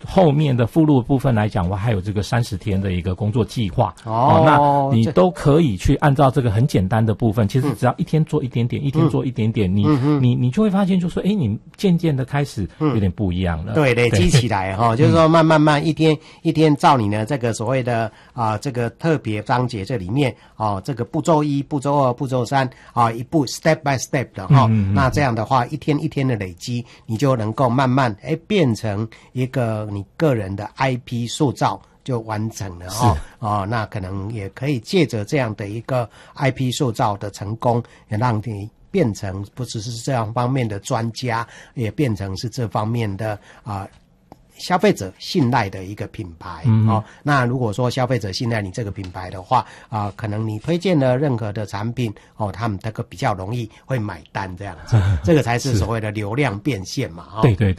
后面的附录部分来讲，我还有这个30天的一个工作计划那你都可以去按照这个很简单的部分，其实只要一天做一点点，一天做一点点，你就会发现，就说你渐渐的开始有点不一样了。 对，累积起来就是说慢慢一天一天照你呢这个所谓的这个特别章节这里面这个步骤1、步骤2、步骤3一步 step by step 的那这样的话一天一天的累积，你就能够慢慢变成一个你个人的 IP 塑造就完成了那可能也可以借着这样的一个 IP 塑造的成功，也让你变成不只是这样方面的专家，也变成是这方面的消费者信赖的一个品牌那如果说消费者信赖你这个品牌的话可能你推荐的任何的产品他们这个比较容易会买单这样子这个才是所谓的流量变现嘛对对，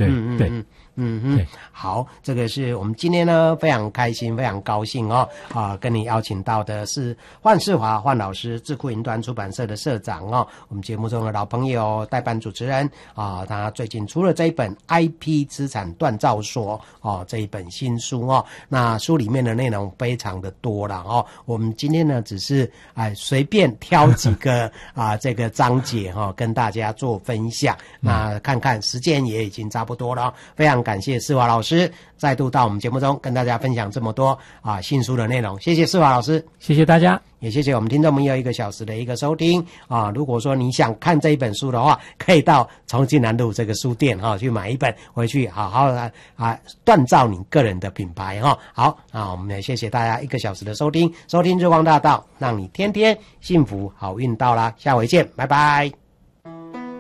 好，这个是我们今天呢非常开心非常高兴跟你邀请到的是范世华范老师，智库云端出版社的社长我们节目中的老朋友代班主持人他最近出了这一本 IP 资产锻造说这一本新书那书里面的内容非常的多了我们今天呢只是随便挑几个这个章节跟大家做分享那看看时间也已经差不多了非常感谢世华老师再度到我们节目中跟大家分享这么多新书的内容，谢谢世华老师， 谢谢大家， 也谢谢我们听众朋友1个小时的一个收听如果说你想看这一本书的话，可以到重庆南路这个书店去买一本回去好好的锻造你个人的品牌好我们也谢谢大家1个小时的收听日光大道，让你天天幸福好运到啦，下回见，拜拜。